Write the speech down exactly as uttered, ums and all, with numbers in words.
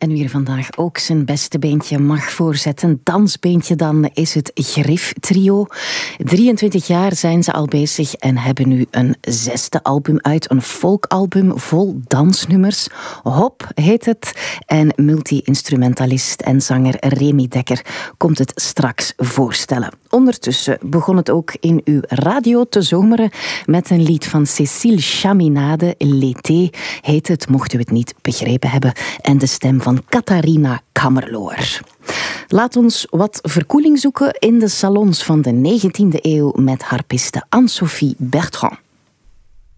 En wie er vandaag ook zijn beste beentje mag voorzetten, dansbeentje dan, is het Grif Trio. drieëntwintig jaar zijn ze al bezig en hebben nu een zesde album uit. Een folkalbum vol dansnummers. Hop heet het. En multi-instrumentalist en zanger Remy Dekker komt het straks voorstellen. Ondertussen begon het ook in uw radio te zomeren met een lied van Cécile Chaminade. L'été heet het, mocht u het niet begrepen hebben. En de stem van Catharina Kammerloor. Laat ons wat verkoeling zoeken in de salons van de negentiende eeuw met harpiste Anne-Sophie Bertrand.